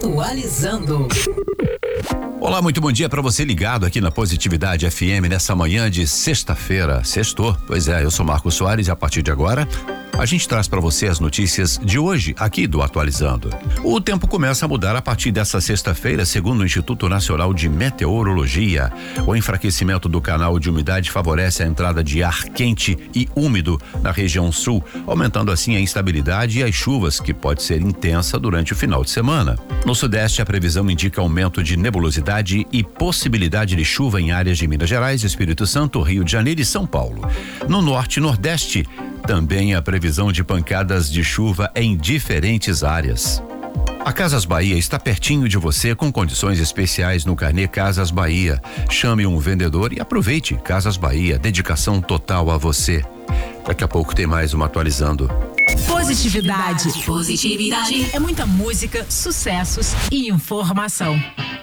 Atualizando. Olá, muito bom dia para você ligado aqui na Positividade FM nessa manhã de sexta-feira. Sextou? Pois é, eu sou Marcos Soares e a partir de agora a gente traz para você as notícias de hoje aqui do Atualizando. O tempo começa a mudar a partir dessa sexta-feira, segundo o Instituto Nacional de Meteorologia. O enfraquecimento do canal de umidade favorece a entrada de ar quente e úmido na região sul, aumentando assim a instabilidade e as chuvas, que pode ser intensa durante o final de semana. No sudeste, a previsão indica aumento de nebulosidade e possibilidade de chuva em áreas de Minas Gerais, Espírito Santo, Rio de Janeiro e São Paulo. No norte e nordeste, também a previsão de pancadas de chuva em diferentes áreas. A Casas Bahia está pertinho de você com condições especiais no carnê Casas Bahia. Chame um vendedor e aproveite. Casas Bahia, dedicação total a você. Daqui a pouco tem mais uma Atualizando. Positividade. É muita música, sucessos e informação.